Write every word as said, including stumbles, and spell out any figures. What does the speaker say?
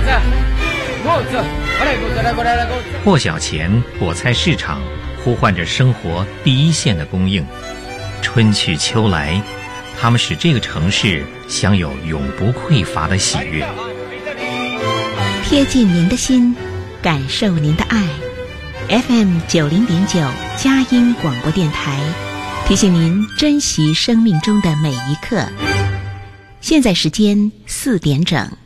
破晓前，果菜市场呼唤着生活第一线的供应。春去秋来，它们使这个城市享有永不匮乏的喜悦。 贴近您的心，感受您的爱。F M 九零点九佳音广播电台，提醒您珍惜生命中的每一刻。现在时间四点整。